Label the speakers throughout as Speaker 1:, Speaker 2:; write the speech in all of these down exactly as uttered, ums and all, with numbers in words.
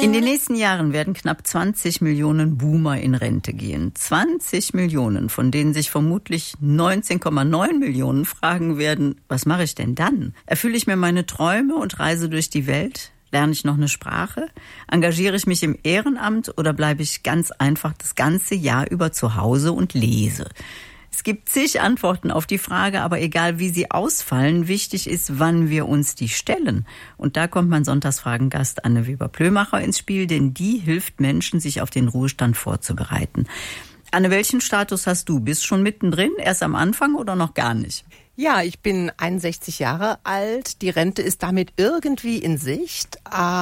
Speaker 1: In den nächsten Jahren werden knapp zwanzig Millionen Boomer in Rente gehen. zwanzig Millionen, von denen sich vermutlich neunzehn Komma neun Millionen fragen werden, was mache ich denn dann? Erfülle ich mir meine Träume und reise durch die Welt? Lerne ich noch eine Sprache? Engagiere ich mich im Ehrenamt oder bleibe ich ganz einfach das ganze Jahr über zu Hause und lese? Es gibt zig Antworten auf die Frage, aber egal wie sie ausfallen, wichtig ist, wann wir uns die stellen. Und da kommt mein Sonntagsfragengast Anne Weber-Plömacher ins Spiel, denn die hilft Menschen, sich auf den Ruhestand vorzubereiten. Anne, welchen Status hast du? Bist schon mittendrin, erst am Anfang oder noch gar nicht?
Speaker 2: Ja, ich bin einundsechzig Jahre alt. Die Rente ist damit irgendwie in Sicht,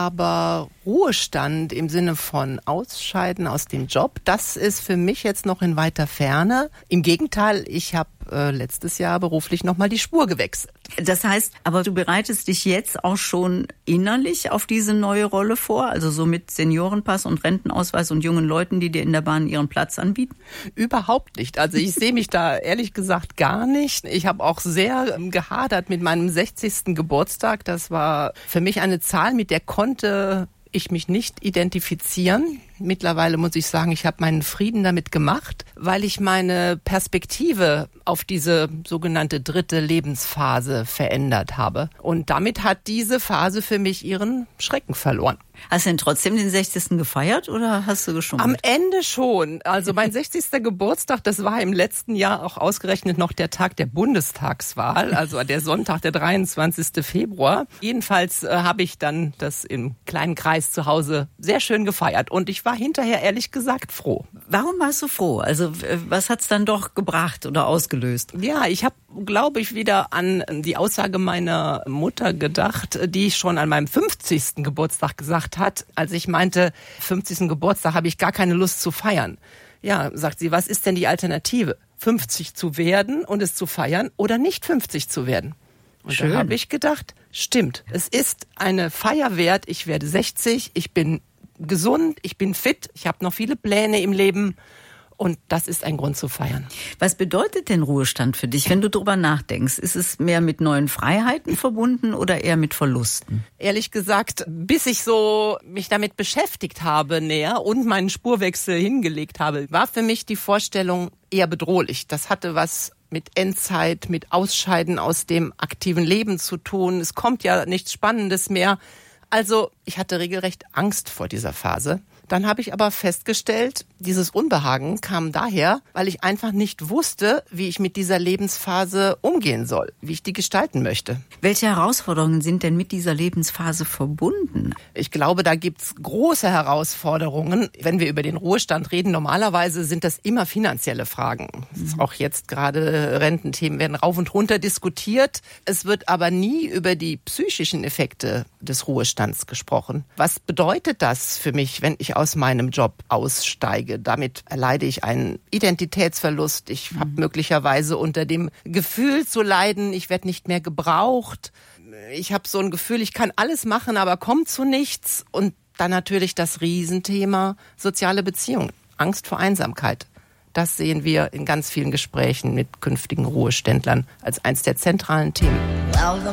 Speaker 2: aber Ruhestand im Sinne von Ausscheiden aus dem Job, das ist für mich jetzt noch in weiter Ferne. Im Gegenteil, ich habe äh, letztes Jahr beruflich nochmal die Spur gewechselt.
Speaker 1: Das heißt, aber du bereitest dich jetzt auch schon innerlich auf diese neue Rolle vor, also so mit Seniorenpass und Rentenausweis und jungen Leuten, die dir in der Bahn ihren Platz anbieten?
Speaker 2: Überhaupt nicht. Also ich sehe mich da ehrlich gesagt gar nicht. Ich habe auch sehr gehadert mit meinem sechzigsten Geburtstag. Das war für mich eine Zahl, mit der konnte ich mich nicht identifizieren. Mittlerweile muss ich sagen, ich habe meinen Frieden damit gemacht, weil ich meine Perspektive auf diese sogenannte dritte Lebensphase verändert habe. Und damit hat diese Phase für mich ihren Schrecken verloren.
Speaker 1: Hast du denn trotzdem den sechzigsten gefeiert oder hast du geschummelt?
Speaker 2: Am Ende schon. Also mein sechzigster Geburtstag, das war im letzten Jahr auch ausgerechnet noch der Tag der Bundestagswahl, also der Sonntag, der dreiundzwanzigsten Februar. Jedenfalls äh, habe ich dann das im kleinen Kreis zu Hause sehr schön gefeiert und ich war hinterher ehrlich gesagt froh.
Speaker 1: Warum warst du froh? Also was hat's dann doch gebracht oder ausgelöst?
Speaker 2: Ja, ich habe, glaube ich, wieder an die Aussage meiner Mutter gedacht, die schon an meinem fünfzigsten Geburtstag gesagt hat, als ich meinte, fünfzigsten Geburtstag habe ich gar keine Lust zu feiern. Ja, sagt sie, was ist denn die Alternative? fünfzig zu werden und es zu feiern oder nicht fünfzig zu werden? Und
Speaker 1: Schön.
Speaker 2: Da habe ich gedacht, stimmt, es ist eine Feier wert, ich werde sechzig, ich bin gesund, ich bin fit, ich habe noch viele Pläne im Leben. Und das ist ein Grund zu feiern.
Speaker 1: Was bedeutet denn Ruhestand für dich, wenn du drüber nachdenkst? Ist es mehr mit neuen Freiheiten verbunden oder eher mit Verlusten?
Speaker 2: Ehrlich gesagt, bis ich so mich damit beschäftigt habe näher und meinen Spurwechsel hingelegt habe, war für mich die Vorstellung eher bedrohlich. Das hatte was mit Endzeit, mit Ausscheiden aus dem aktiven Leben zu tun. Es kommt ja nichts Spannendes mehr. Also ich hatte regelrecht Angst vor dieser Phase. Dann habe ich aber festgestellt, dieses Unbehagen kam daher, weil ich einfach nicht wusste, wie ich mit dieser Lebensphase umgehen soll, wie ich die gestalten möchte.
Speaker 1: Welche Herausforderungen sind denn mit dieser Lebensphase verbunden?
Speaker 2: Ich glaube, da gibt's große Herausforderungen. Wenn wir über den Ruhestand reden, normalerweise sind das immer finanzielle Fragen. Mhm. Auch jetzt gerade Rententhemen werden rauf und runter diskutiert. Es wird aber nie über die psychischen Effekte des Ruhestands gesprochen. Was bedeutet das für mich, wenn ich aus meinem Job aussteige? Damit erleide ich einen Identitätsverlust. Ich habe möglicherweise unter dem Gefühl zu leiden, ich werde nicht mehr gebraucht. Ich habe so ein Gefühl, ich kann alles machen, aber kommt zu nichts. Und dann natürlich das Riesenthema soziale Beziehungen, Angst vor Einsamkeit. Das sehen wir in ganz vielen Gesprächen mit künftigen Ruheständlern als eins der zentralen Themen.